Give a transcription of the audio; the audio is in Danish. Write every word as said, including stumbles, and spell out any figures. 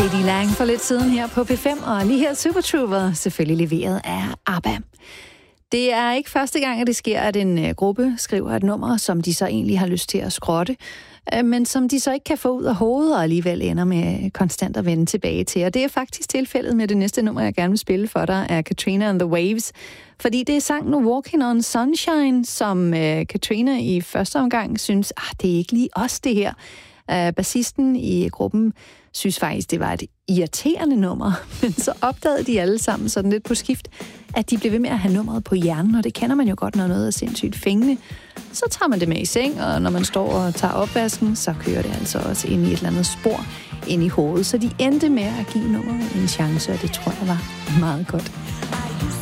K D Lang for lidt siden her på P fem, og lige her Super Trooper, selvfølgelig leveret af ABBA. Det er ikke første gang, at det sker, at en uh, gruppe skriver et nummer, som de så egentlig har lyst til at skrotte, uh, men som de så ikke kan få ud af hovedet, og alligevel ender med konstant at vende tilbage til. Og det er faktisk tilfældet med det næste nummer, jeg gerne vil spille for dig, er Katrina and the Waves. Fordi det er sangen Walking on Sunshine, som uh, Katrina i første omgang synes, ah, det er ikke lige os det her. Uh, bassisten i gruppen synes faktisk, det var et irriterende nummer, men så opdagede de alle sammen sådan lidt på skift, at de blev ved med at have nummeret på hjernen, og det kender man jo godt, når noget er sindssygt fængende. Så tager man det med i seng, og når man står og tager opvasken, så kører det altså også ind i et eller andet spor ind i hovedet. Så de endte med at give nummeret en chance, og det tror jeg var meget godt.